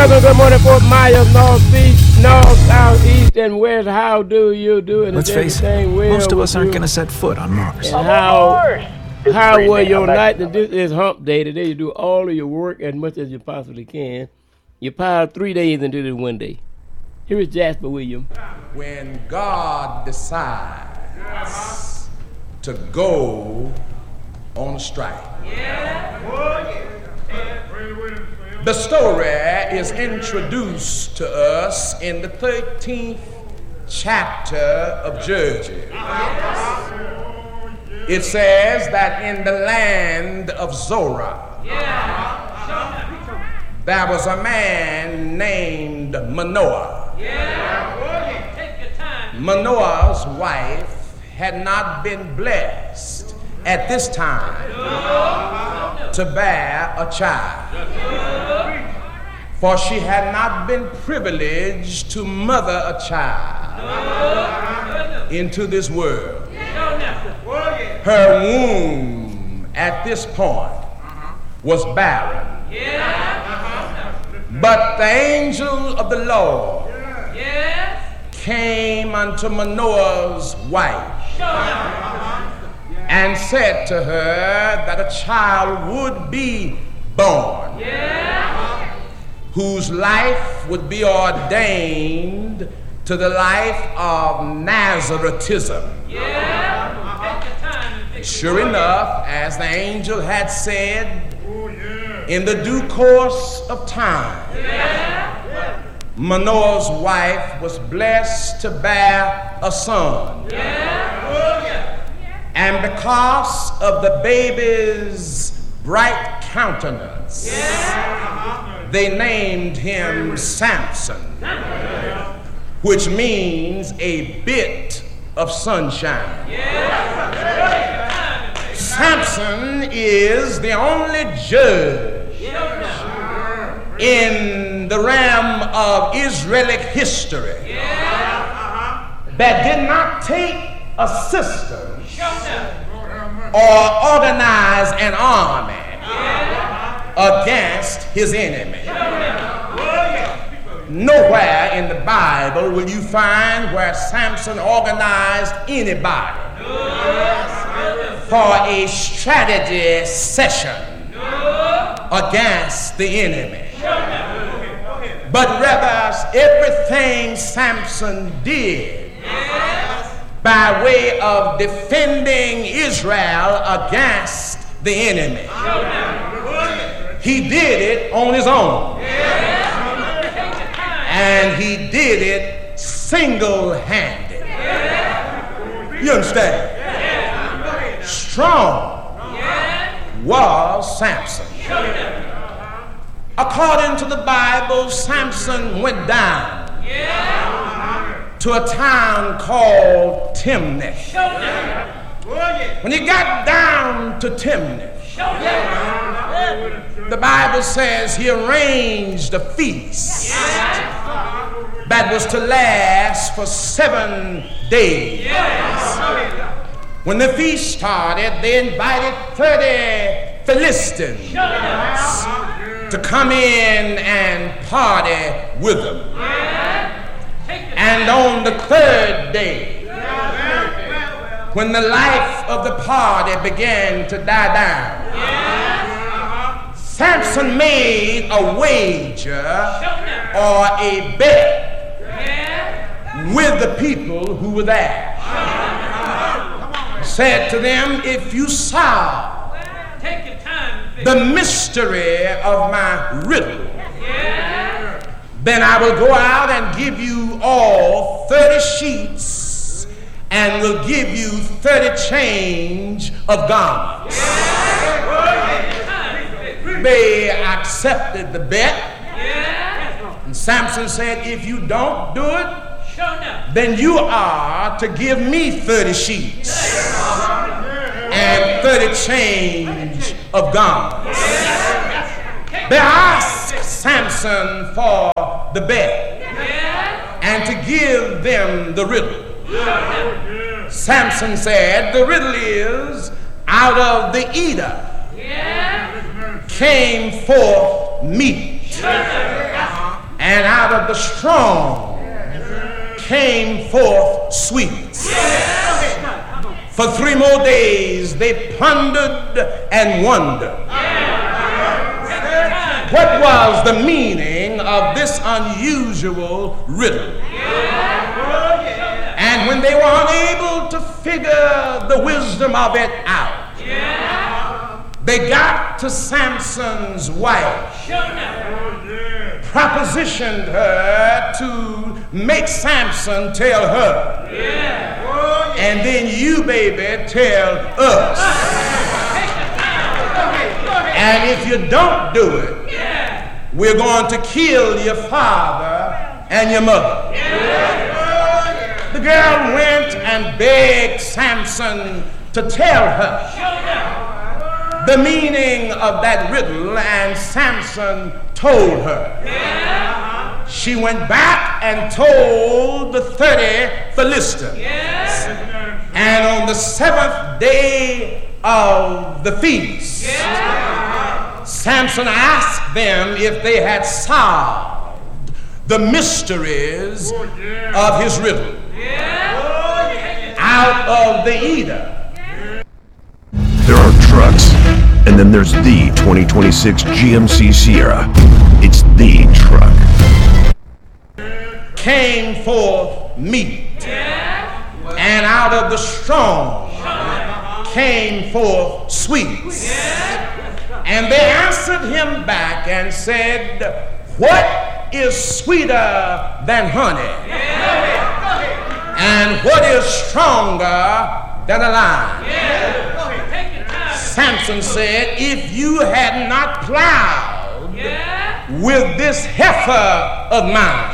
welcome to Morning Fort Myers, northeast, north, south, east, and west. How do you do? And let's face it, most of us aren't going to set foot on Mars. And how was your night? And this is hump day. Today you do all of your work as much as you possibly can. You pile 3 days into this 1 day. Here is Jasper Williams. When God decides to go on strike. The story is introduced to us in the 13th chapter of Judges. It says that in the land of Zorah, there was a man named Manoah. Manoah's wife had not been blessed at this time to bear a child, for she had not been privileged to mother a child into this world. Her womb at this point was barren. But the angel of the Lord came unto Manoah's wife and said to her that a child would be born, whose life would be ordained to the life of Nazaretism. Sure enough, as the angel had said, in the due course of time, Manoah's wife was blessed to bear a son. And because of the baby's bright countenance, they named him Samson, which means a bit of sunshine. Samson is the only judge in the realm of Israelic history that did not take a system or organize an army against his enemy. Nowhere in the Bible will you find where Samson organized anybody for a strategy session against the enemy. But rather, everything Samson did by way of defending Israel against the enemy, he did it on his own. And he did it single-handed. You understand? Strong was Samson. According to the Bible, Samson went down to a town called Timnath. When he got down to Timnath, the Bible says he arranged a feast that was to last for 7 days. When the feast started, they invited 30 Philistines to come in and party with them. And on the 3rd day, when the life of the party began to die down, Samson made a wager or a bet with the people who were there. Said to them, if you solve the mystery of my riddle, then I will go out and give you all 30 sheets and will give you 30 change of garments. They accepted the bet. And Samson said, if you don't do it, then you are to give me 30 sheets and 30 change of garments. They asked Samson for the bet and to give them the riddle. Samson said, the riddle is, out of the eater came forth meat. And out of the strong came forth sweets. For 3 more days they pondered and wondered. What was the meaning of this unusual riddle? And when they were unable to figure the wisdom of it out, they got to Samson's wife, propositioned her to make Samson tell her, and then you, baby, tell us. And if you don't do it, we're going to kill your father and your mother. The girl went and begged Samson to tell her the meaning of that riddle, and Samson told her. She went back and told the 30 Philistines. And on the 7th day of the feast, Samson asked them if they had solved the mysteries of his riddle. Out of the eater. There are trucks, and then there's the 2026 GMC Sierra. It's the truck. Came forth meat, and out of the strong came forth sweets. And they answered him back and said, what is sweeter than honey? And what is stronger than a lion? Samson said, if you had not plowed with this heifer of mine,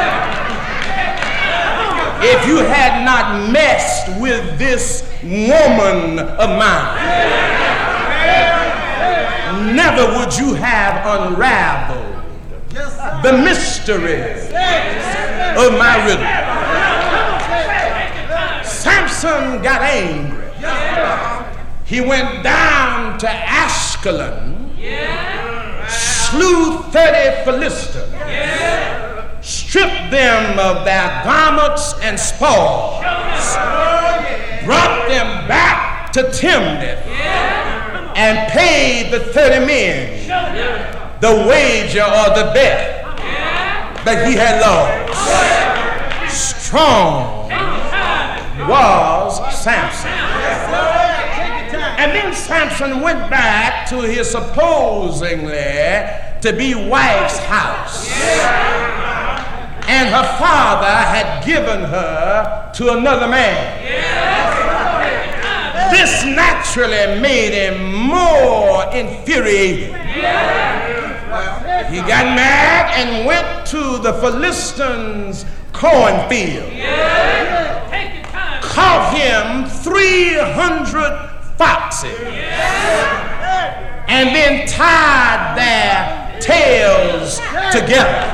if you had not messed with this woman of mine, never would you have unraveled the mysteries of my riddle. Samson got angry. He went down to Ashkelon, slew 30 Philistines, stripped them of their garments and spoils, brought them back to Timnath, and paid the 30 men the wager or the bet that he had lost. Strong was Samson. And then Samson went back to his supposedly to be wife's house. And her father had given her to another man. This naturally made him more infuriated. He got mad and went to the Philistines' cornfield. Caught him 300 foxes. And then tied their tails together.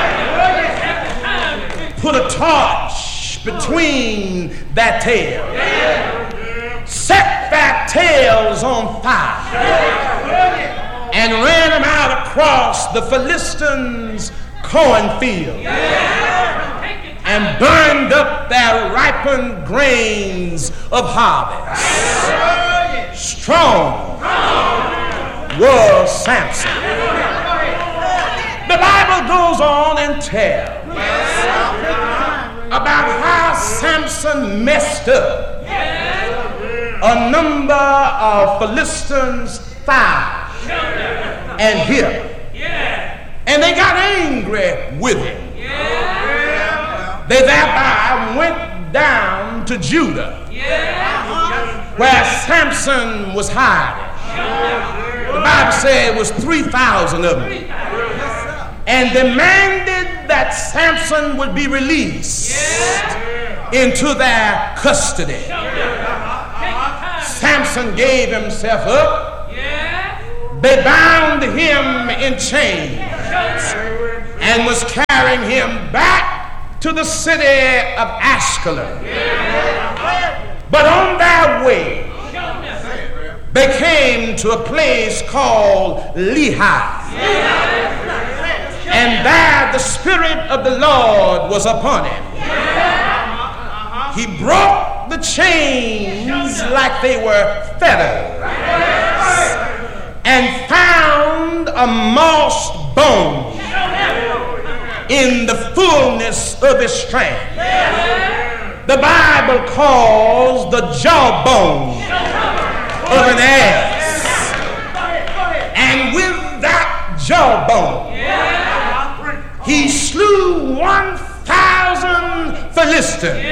Put a torch between their tails. Set their tails on fire. And ran them out across the Philistines' cornfield. And burned up their ripened grains of harvest. Strong was Samson. The Bible goes on and tells about how Samson messed up a number of Philistines' thighs and hip. And they got angry with him. They thereby went down to Judah, where Samson was hiding. The Bible said it was 3,000 of them, and demanded that Samson would be released into their custody. Samson gave himself up. They bound him in chains and was carrying him back to the city of Ashkelon. But on their way, they came to a place called Lehi. And there the Spirit of the Lord was upon him. He broke the chains like they were fetters and found a mossed bone in the fullness of his strength. The Bible calls the jawbone of an ass. And with that jawbone, he slew 1,000 Philistines.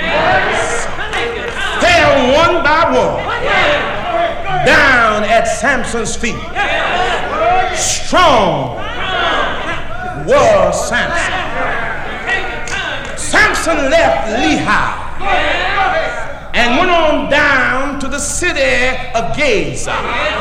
Fell one by one down at Samson's feet. Strong was Samson. Samson left Lehi and went on down to the city of Gaza.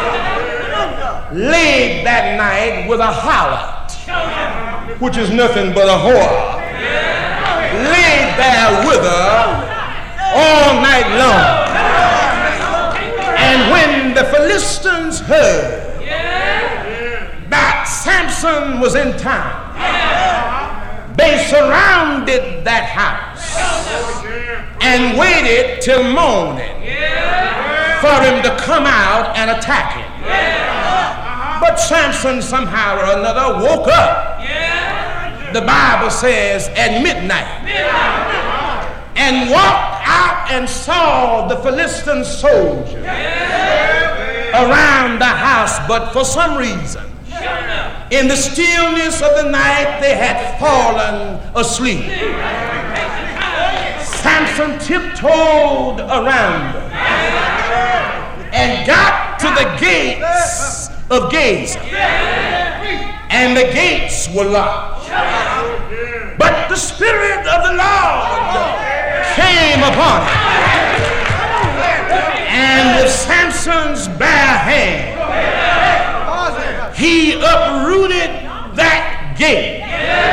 Laid that night with a harlot, which is nothing but a whore. Laid there with her all night long. And when the Philistines heard that Samson was in town, they surrounded that house and waited till morning for him to come out and attack him. But Samson somehow or another woke up, the Bible says, at midnight, and walked out and saw the Philistine soldiers around the house. But for some reason, in the stillness of the night, they had fallen asleep. Samson tiptoed around them and got to the gates of Gaza, and the gates were locked. But the Spirit of the Lord came upon him, and with Samson's bare hand, he uprooted that gate,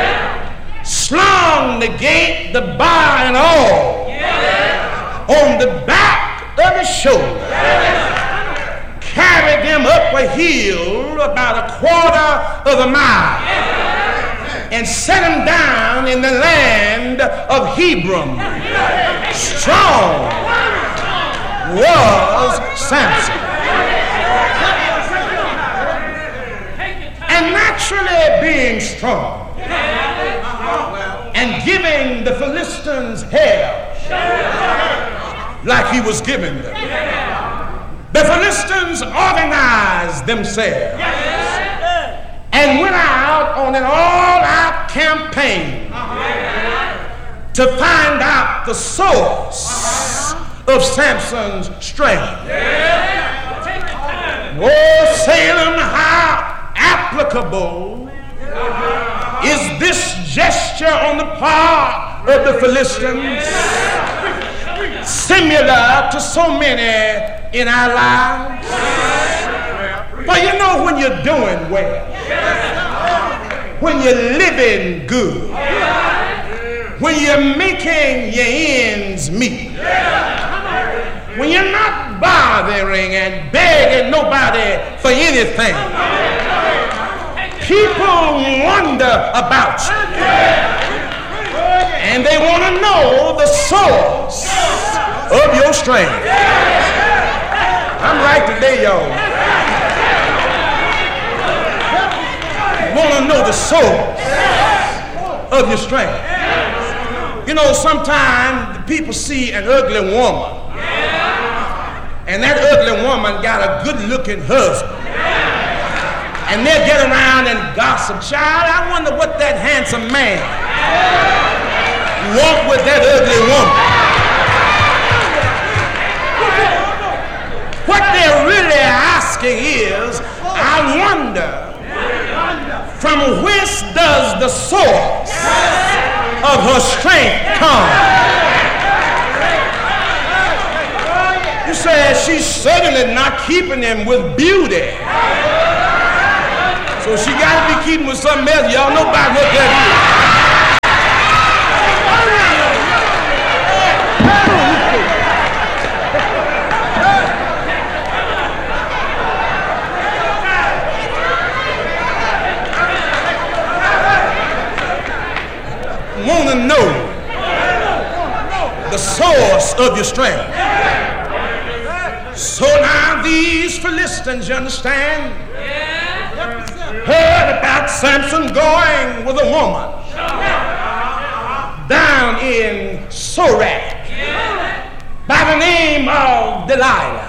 slung the gate, the bar and all, on the back of his shoulder, carried them up a hill about a quarter of a mile, and set him down in the land of Hebron. Strong was Samson. And naturally being strong and giving the Philistines hell like he was giving them, the Philistines organized themselves and went out on an all-out campaign to find out the source of Samson's strength. Oh, Salem, how applicable is this gesture on the part of the Philistines, similar to so many in our lives? But you know, when you're doing well, when you're living good, when you're making your ends meet, when you're not bothering and begging nobody for anything, people wonder about you, and they want to know the source of your strength. I'm right today, y'all. Want to know the source of your strength. You know, sometimes people see an ugly woman, and that ugly woman got a good-looking husband, and they'll get around and gossip. Child, I wonder what that handsome man walked with that ugly woman. What they're really asking is, I wonder, from whence does the source of her strength come? You say she's certainly not keeping him with beauty, so she got to be keeping with something else. Y'all know about what that is. want to know the source of your strength. So now these Philistines, you understand, heard about Samson going with a woman down in Sorek by the name of Delilah.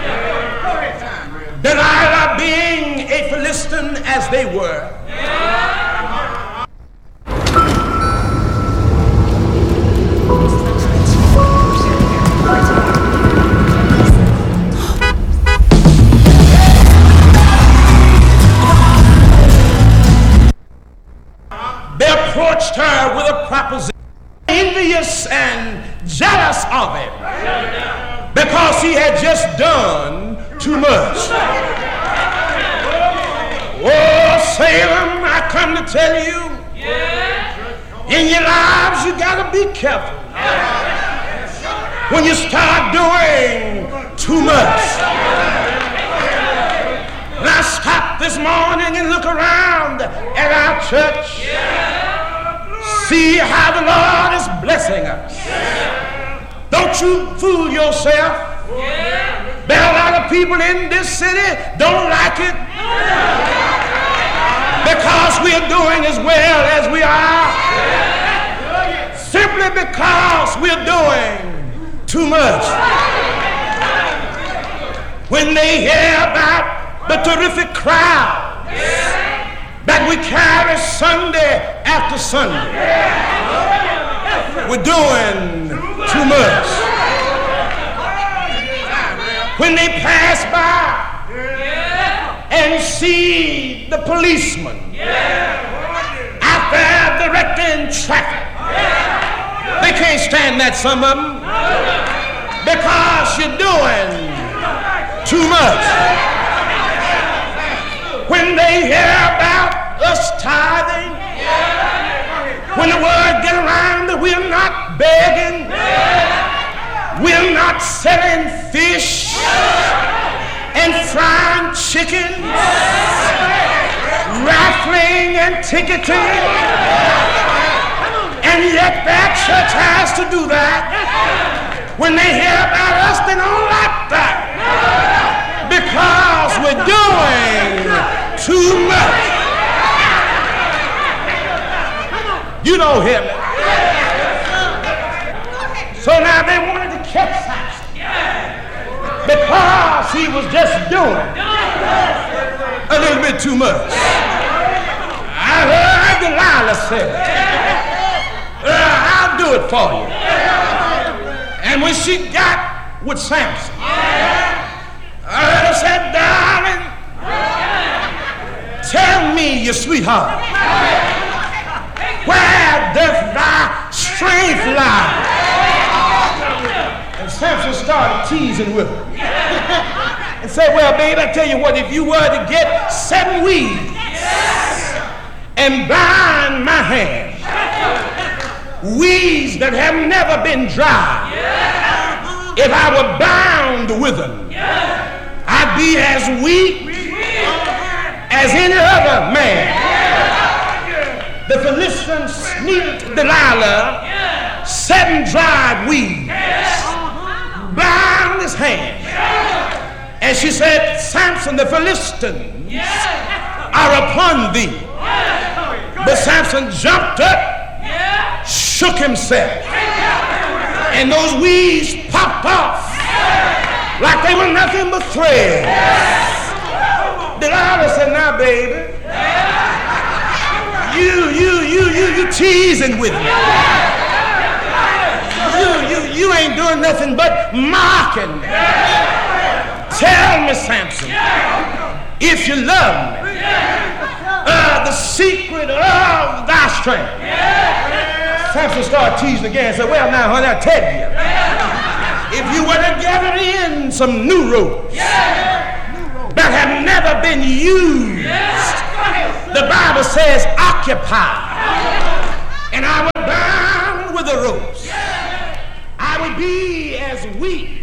Delilah being a Philistine as they were. They approached her with a proposition, envious and jealous of him because he had just done too much. Oh, Salem, I come to tell you, in your lives you got to be careful when you start doing too much. And I stopped this morning and look around at our church, see how the Lord is blessing us. Don't you fool yourself. There are a lot of people in this city don't like it because we're doing as well as we are, simply because we're doing too much. When they hear about the terrific crowd that we carry Sunday after Sunday, we're doing too much. When they pass by and see the policeman out there directing traffic, they can't stand that, some of them, because you're doing too much. When they hear about us tithing, when the word get around that we're not begging, we're not selling fish and frying chicken, raffling and ticketing, and yet that church has to do that. When they hear about us, they don't like that because we're doing too much. You don't hear me. So now they wanted to catch Samson because he was just doing a little bit too much. I heard Delilah say, I'll do it for you. And when she got with Samson, I heard her say, darling, tell me, your sweetheart, where doth thy strength lie? And Samson started teasing with her and said, well, babe, I tell you what, if you were to get 7 weeds and bind my hand, weeds that have never been dry, if I were bound with them, I'd be as weak as any other man. The Philistines sneaked Delilah 7 dried weeds, bound his hand, and she said, Samson, the Philistines are upon thee. But Samson jumped up, shook himself, and those weeds popped off like they were nothing but thread. Delilah said, now, baby, you teasing with me. You ain't doing nothing but mocking me. Tell me, Samson, if you love me, the secret of thy strength. Samson started teasing again and said, well, now, honey, I'll tell you. If you were to gather in some new ropes that have never been used, the Bible says, occupy. And I would bound with the ropes. I would be as weak